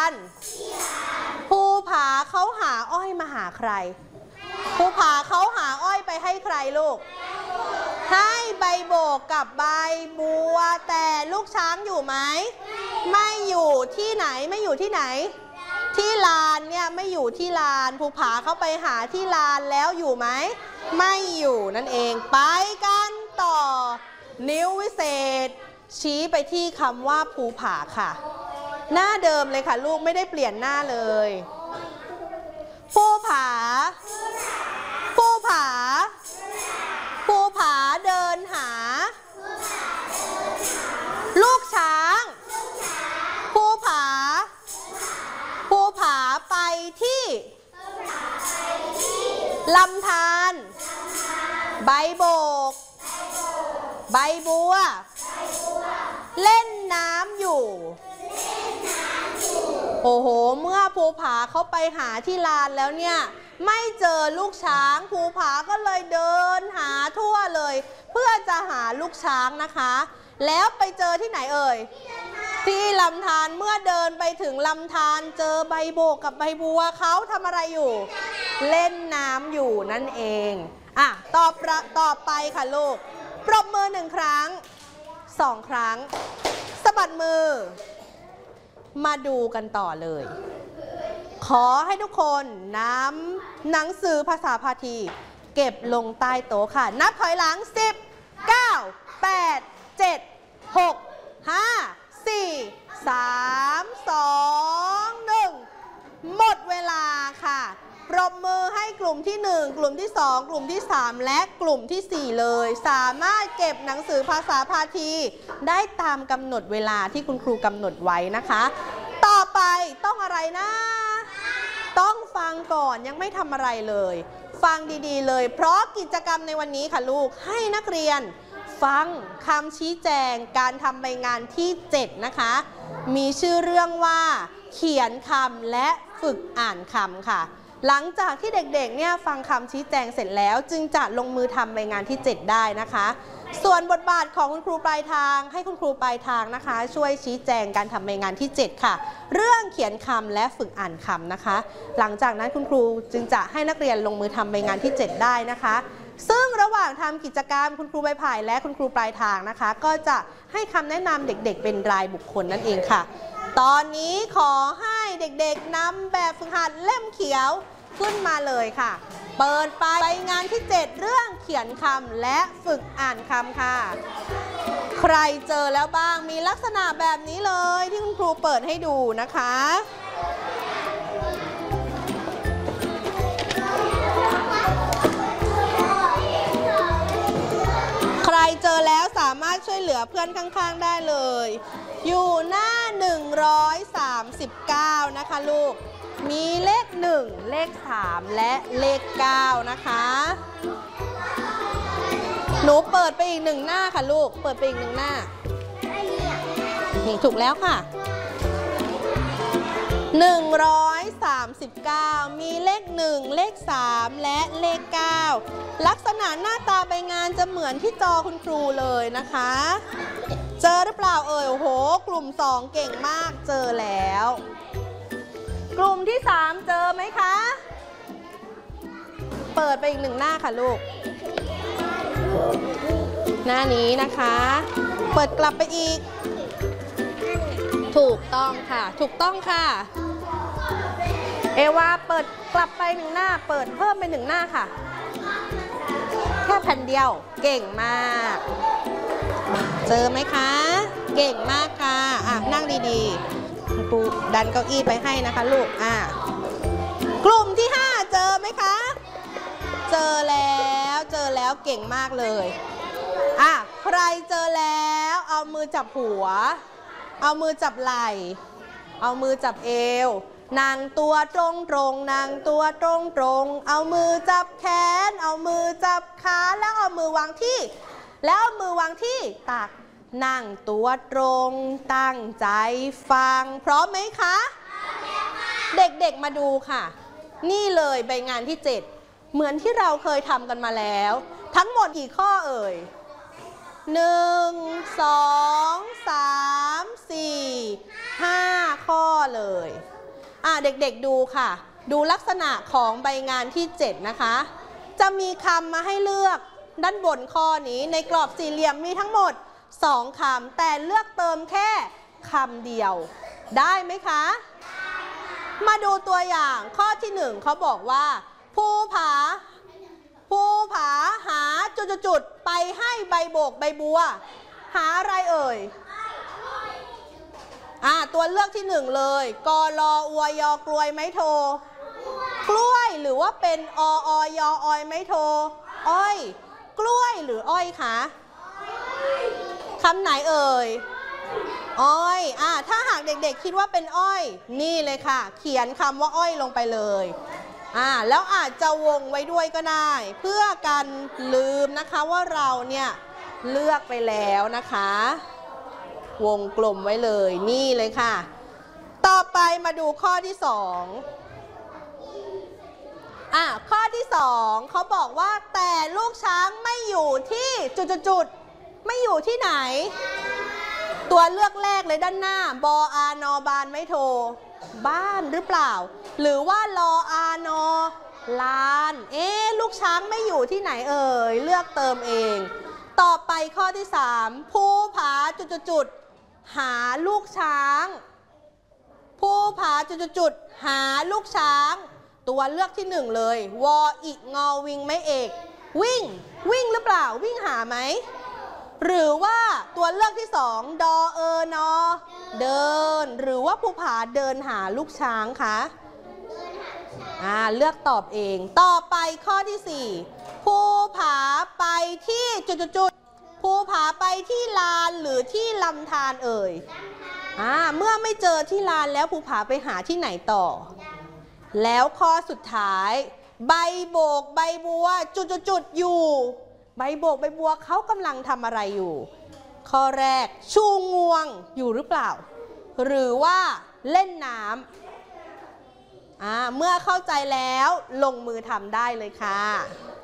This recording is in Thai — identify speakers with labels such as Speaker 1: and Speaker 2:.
Speaker 1: านภูผาเขาหาอ้อยมาหาใครภูผาเขาหาอ้อยไปให้ใครลูกให้ใบโบกกับใบบัวแต่ลูกช้างอยู่ไหมไม่อยู่ที่ไหนไม่อยู่ที่ไหนที่ลานเนี่ยไม่อยู่ที่ลานภูผาเขาไปหาที่ลานแล้วอยู่ไหมไม่อยู่นั่นเองไปกันต่อนิ้ววิเศษชี้ไปที่คำว่าภูผาค่ะหน้าเดิมเลยค่ะลูกไม่ได้เปลี่ยนหน้าเลยภูผาภูผาภูผาเดินหาลูกช้างภูผาภูผาไปที่ลำธารใบโบกใบบัวเล่นน้ำอยู่โอ้โหเมื่อภูผาเขาไปหาที่ลานแล้วเนี่ยไม่เจอลูกช้างภูผาก็เลยเดินหาทั่วเลยเพื่อจะหาลูกช้างนะคะแล้วไปเจอที่ไหนเอ่ยที่ลำธารเมื่อเดินไปถึงลำธารเจอใบโบกกับใบบัวเขาทำอะไรอยู่เล่นน้ำอยู่นั่นเองต่อไปค่ะลูกปรบมือ1 ครั้ง2 ครั้งสะบัดมือมาดูกันต่อเลยขอให้ทุกคนนำหนังสือภาษาพาทีเก็บลงใต้โต๊ะค่ะนับถอยหลัง10 9 8 7 6 5 4 3 2 1หมดเวลาค่ะปรบมือให้กลุ่มที่1กลุ่มที่2กลุ่มที่3และกลุ่มที่4เลยสามารถเก็บหนังสือภาษาพาทีได้ตามกำหนดเวลาที่คุณครูกำหนดไว้นะคะต่อไปต้องอะไรนะต้องฟังก่อนยังไม่ทำอะไรเลยฟังดีๆเลยเพราะกิจกรรมในวันนี้ค่ะลูกให้นักเรียนฟังคำชี้แจงการทำใบงานที่7นะคะมีชื่อเรื่องว่าเขียนคำและฝึกอ่านคำค่ะหลังจากที่เด็กๆเนี่ยฟังคำชี้แจงเสร็จแล้วจึงจะลงมือทำใบงานที่7ได้นะคะส่วนบทบาทของคุณครูปลายทางให้คุณครูปลายทางนะคะช่วยชี้แจงการทำใบงานที่7ค่ะเรื่องเขียนคำและฝึกอ่านคำนะคะหลังจากนั้นคุณครูจึงจะให้นักเรียนลงมือทำใบงานที่7ได้นะคะซึ่งระหว่างทำกิจกรรมคุณครูใบไผ่และคุณครูปลายทางนะคะก็จะให้คำแนะนำเด็กๆเป็นรายบุคคลนั่นเองค่ะตอนนี้ขอให้เด็กๆนำแบบฝึกหัดเล่มเขียวขึ้นมาเลยค่ะเปิดไปใบงานที่7เรื่องเขียนคำและฝึกอ่านคำค่ะใครเจอแล้วบ้างมีลักษณะแบบนี้เลยที่คุณครูเปิดให้ดูนะคะใครเจอแล้วสามารถช่วยเหลือเพื่อนข้างๆได้เลยอยู่หน้า139นะคะลูกมีเลข1เลข3และเลข9นะคะหนูเปิดไปอีก1หน้าค่ะลูกเปิดไปอีก1หน้านี่ถูกแล้วค่ะ139มีเลข1เลข3และเลข9ลักษณะหน้าตาใบงานจะเหมือนที่จอคุณครูเลยนะคะเจอหรือเปล่าเอ่ยโอ้โหกลุ่ม2เก่งมากเจอแล้วกลุ่มที่3เจอไหมคะเปิดไปอีก1หน้าค่ะลูกหน้านี้นะคะเปิดกลับไปอีกถูกต้องค่ะถูกต้องค่ะเอวาเปิดกลับไป1หน้าเปิดเพิ่มไป1หน้าค่ะแค่แผ่นเดียวเก่งมากเจอไหมคะเก่งมากค่ะนั่งดีๆคุณครูดันเก้าอี้ไปให้นะคะลูกกลุ่มที่5เจอไหมคะเจอแล้วเก่งมากเลยใครเจอแล้วเอามือจับหัวเอามือจับไหล่เอามือจับเอวนั่งตัวตรงนั่งตัวตรงเอามือจับแขนเอามือจับขาแล้วเอามือวางที่ตักนั่งตัวตรงตั้งใจฟังพร้อมไหมคะเด็กๆมาดูค่ะนี่เลยใบงานที่7เหมือนที่เราเคยทำกันมาแล้วทั้งหมดกี่ข้อเอ่ย1 2 3 4 5ข้อเลยเด็กๆดูค่ะ ดูลักษณะของใบงานที่ 7 นะคะ จะมีคำมาให้เลือกด้านบนข้อนี้ในกรอบสี่เหลี่ยมมีทั้งหมด2 คำแต่เลือกเติมแค่คำเดียวได้ไหมคะ มาดูตัวอย่างข้อที่1เขาบอกว่าภูผาหาจุดๆไปให้ใบโบกใบบัวหาอะไรเอ่ยตัวเลือกที่1เลยกลออวยกลวยไม้โทกล้วยหรือว่าเป็นออยออยไม้โทอ้อยกล้วยหรืออ้อยคะคำไหนเอ่ยอ้อยถ้าหากเด็กๆคิดว่าเป็นอ้อยนี่เลยค่ะเขียนคำว่าอ้อยลงไปเลยแล้วอาจจะวงไว้ด้วยก็ได้เพื่อกันลืมนะคะว่าเราเนี่ยเลือกไปแล้วนะคะวงกลมไว้เลยนี่เลยค่ะต่อไปมาดูข้อที่2ข้อที่2เขาบอกว่าแต่ลูกช้างไม่อยู่ที่จุดๆไม่อยู่ที่ไหนตัวเลือกแรกเลยด้านหน้าบอานอบานไม่โทบ้านหรือเปล่าหรือว่าลออานอลานลูกช้างไม่อยู่ที่ไหนเอ่ยเลือกเติมเองต่อไปข้อที่3ภูผาจุดๆหาลูกช้างภูผาจุดๆหาลูกช้างตัวเลือกที่1เลยวออิงอวิงไม่เอกวิ่งหรือเปล่าวิ่งหาไหมหรือว่าตัวเลือกที่2ดอเอนอเดินหรือว่าภูผาเดินหาลูกช้างคะเลือกตอบเองต่อไปข้อที่4ภูผาไปที่จุดๆภูผาไปที่ลานหรือที่ลำธารเอ่ยเมื่อไม่เจอที่ลานแล้วภูผาไปหาที่ไหนต่อแล้วข้อสุดท้ายใบโบกใบบัวจุดๆอยู่ใบโบกใบบัวเขากำลังทำอะไรอยู่ข้อแรกชูงวงอยู่หรือเปล่าหรือว่าเล่นน้ำเมื่อเข้าใจแล้วลงมือทำได้เลยค่ะ